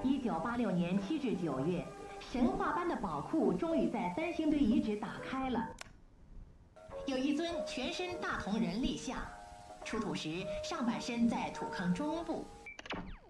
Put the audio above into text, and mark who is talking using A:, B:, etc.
A: 1986年7至9月，神话般的宝库终于在三星堆遗址打开了。有一尊全身大铜人立像，出土时上半身在土坑中部，